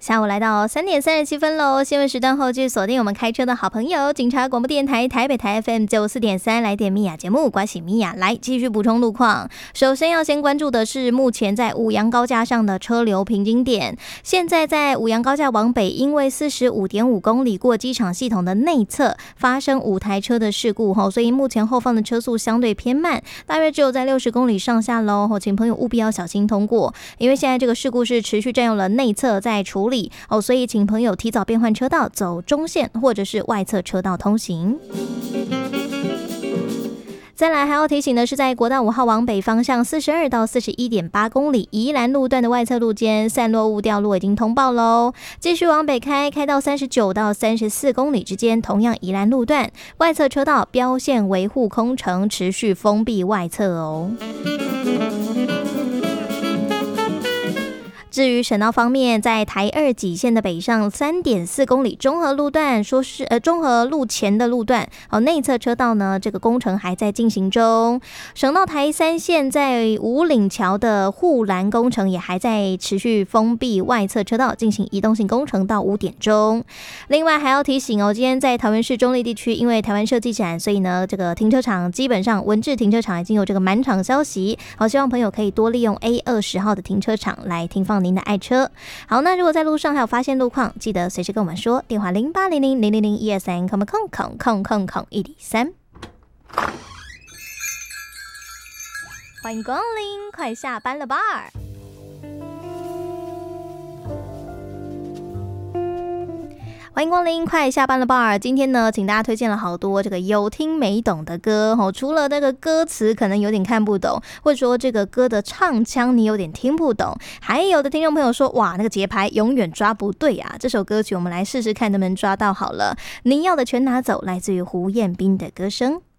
下午来到3:37喽，新闻时段后继续锁定我们开车的好朋友警察广播电台台北台 FM94.3来点米雅节目，关系米雅来继续补充路况。首先要先关注的是目前在五杨高架上的车流瓶颈点，现在在五杨高架往北，因为45.5公里过机场系统的内侧发生5台车的事故，所以目前后方的车速相对偏慢，大约只有在60公里上下咯，请朋友务必要小心通过，因为现在这个事故是持续占用了内侧在处理所以请朋友提早变换车道，走中线或者是外侧车道通行。再来还要提醒的是，在国道5号往北方向42到41.8公里宜兰路段的外侧路间散落物掉落已经通报咯，继续往北开到39到34公里之间，同样宜兰路段外侧车道标线维护工程持续封闭外侧哦。至于省道方面，在台2己线的北上3.4公里中和路段，中和路前的路段内侧车道呢，这个工程还在进行中。省道台3线在五岭桥的护栏工程也还在持续封闭外侧车道，进行移动性工程到5点钟。另外还要提醒今天在桃园市中坜地区，因为台湾设计展，所以呢这个停车场基本上文治停车场已经有这个满场消息，希望朋友可以多利用 A20号的停车场来停放您的爱车。好，那如果在路上还有发现路况，记得随时跟我们说，电话0800000123，123。欢迎光临，快下班了吧。欢迎光临，快下班了吧。今天呢，请大家推荐了好多这个有听没懂的歌除了那个歌词可能有点看不懂，或者说这个歌的唱腔你有点听不懂，还有的听众朋友说，哇，那个节拍永远抓不对啊。这首歌曲我们来试试看能不能抓到好了。你要的全拿走，来自于胡彦斌的歌声。